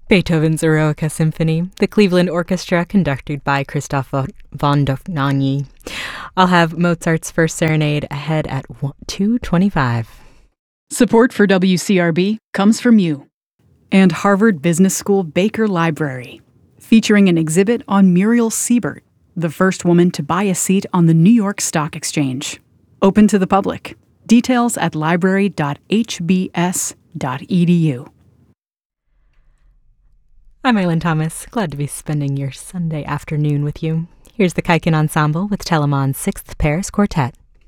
Beethoven's Eroica Symphony, the Cleveland Orchestra, conducted by Christoph von Dohnanyi. I'll have Mozart's First Serenade ahead at 2:25. Support for WCRB comes from you and Harvard Business School Baker Library, featuring an exhibit on Muriel Siebert, the first woman to buy a seat on the New York Stock Exchange. Open to the public. Details at library.hbs.edu. I'm Eileen Thomas. Glad to be spending your Sunday afternoon with you. Here's the Kaiken Ensemble with Telemann's Sixth Paris Quartet.